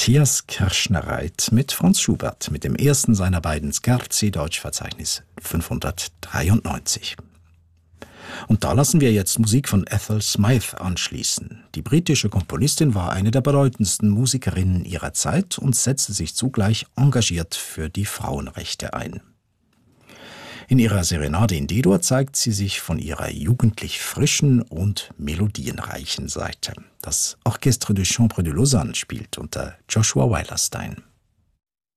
Matthias Kirschner-Reit mit Franz Schubert, mit dem ersten seiner beiden Scherzi, Deutschverzeichnis 593. Und da lassen wir jetzt Musik von Ethel Smyth anschließen. Die britische Komponistin war eine der bedeutendsten Musikerinnen ihrer Zeit und setzte sich zugleich engagiert für die Frauenrechte ein. In ihrer Serenade in D-Dur zeigt sie sich von ihrer jugendlich frischen und melodienreichen Seite. Das Orchestre du Chambre de Lausanne spielt unter Joshua Weilerstein.